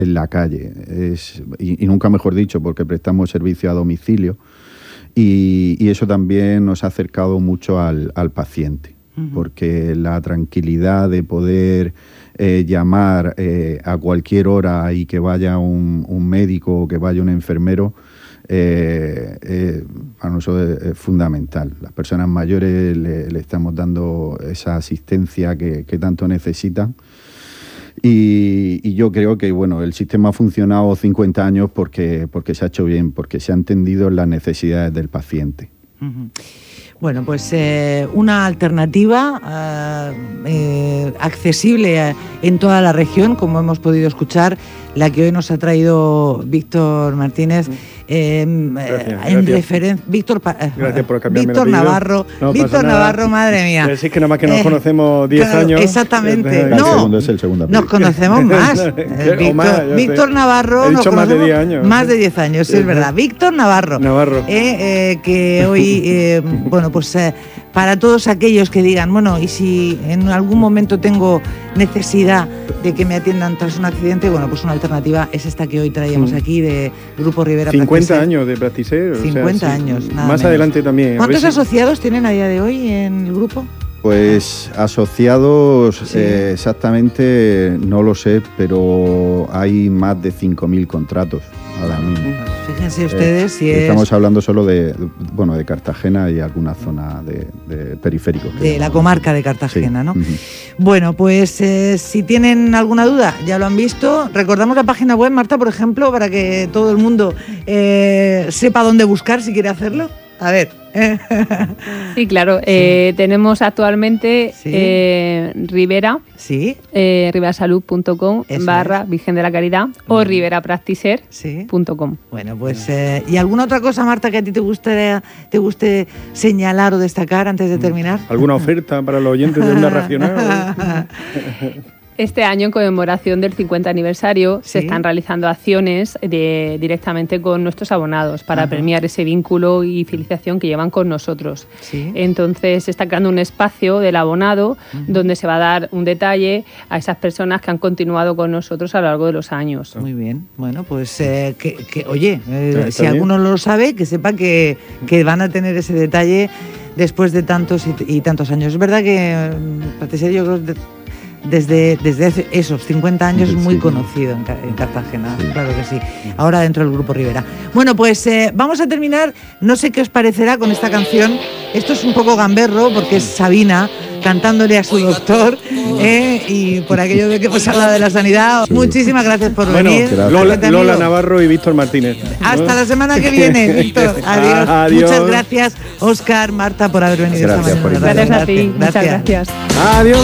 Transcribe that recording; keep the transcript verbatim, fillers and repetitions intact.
en la calle. Es, y, y nunca mejor dicho, porque prestamos servicio a domicilio y, y eso también nos ha acercado mucho al, al paciente, uh-huh. porque la tranquilidad de poder eh, llamar eh, a cualquier hora y que vaya un, un médico o que vaya un enfermero, eh, eh, para nosotros es fundamental. Las personas mayores le, le estamos dando esa asistencia que, que tanto necesitan. Y, y yo creo que bueno, el sistema ha funcionado cincuenta años porque, porque se ha hecho bien, porque se ha entendido las necesidades del paciente. Uh-huh. Bueno, pues eh, una alternativa eh, eh, accesible en toda la región, como hemos podido escuchar, la que hoy nos ha traído Víctor Martínez. Eh, gracias, en gracias. Referen- Víctor, pa- gracias por cambiarme Víctor el apellido. Navarro, No Víctor Navarro, madre mía. Es que nada más que nos Eh, conocemos diez claro, años. Exactamente. Eh, No, el segundo es el segundo nos conocemos más. Eh, O Víctor, más, yo Víctor sé. Navarro. He nos dicho más de conocemos diez años. Más de diez años, sí, es verdad. Víctor Navarro. Navarro. Eh, eh, que hoy, eh, bueno, pues eh, para todos aquellos que digan, bueno, y si en algún momento tengo necesidad de que me atiendan tras un accidente, bueno, pues una alternativa es esta que hoy traíamos Mm. aquí de Grupo Rivera cincuenta Practicer. años de Practicer. cincuenta o sea, sí. años, nada Más menos. adelante también. a ¿Cuántos ver si- asociados tienen a día de hoy en el grupo? Pues asociados Sí. eh, exactamente no lo sé, pero hay más de cinco mil contratos ahora mismo. Pues fíjense ustedes si es Estamos hablando solo de, bueno, de Cartagena y alguna zona de, de periféricos. que de la llamamos. comarca de Cartagena, Sí. ¿no? Ujú. Bueno, pues eh, si tienen alguna duda, ya lo han visto. Recordamos la página web, Marta, por ejemplo, para que todo el mundo eh, sepa dónde buscar si quiere hacerlo. A ver. Sí, claro. Eh, tenemos actualmente Sí. eh, Rivera, Sí, eh, riverasalud punto com Eso barra es. Virgen de la Caridad o riverapracticer sí. punto com. Bueno, pues eh, ¿y alguna otra cosa, Marta, que a ti te gustaría, te guste señalar o destacar antes de terminar? ¿Alguna oferta para los oyentes de Onda Racional? Este año, en conmemoración del cincuenta aniversario, Sí. se están realizando acciones de, directamente con nuestros abonados para Ajá. premiar ese vínculo y fidelización que llevan con nosotros. Sí. Entonces, se está creando un espacio del abonado Ujú. donde se va a dar un detalle a esas personas que han continuado con nosotros a lo largo de los años. Muy bien. Bueno, pues que, que oye, eh, Está si bien. alguno no lo sabe, que sepa que, que van a tener ese detalle después de tantos y, y tantos años. Es verdad que mm, Practicer, yo creo que desde, desde hace esos cincuenta años es muy Sí. conocido en, Ca- en Cartagena, Sí. claro que sí. Ahora dentro del Grupo Rivera. Bueno, pues eh, vamos a terminar, no sé qué os parecerá con esta canción. Esto es un poco gamberro porque es Sabina cantándole a su doctor eh, y por aquello de que hemos hablado de la sanidad. Sí. Muchísimas gracias por Bueno, venir. gracias. Lola, Gente, Lola amigo. Navarro y Víctor Martínez. Hasta la semana que viene, Víctor. Adiós. Adiós. Muchas gracias, Óscar, Marta, por haber venido Gracias esta por mañana. Gracias a ti. Muchas Gracias. gracias. Adiós.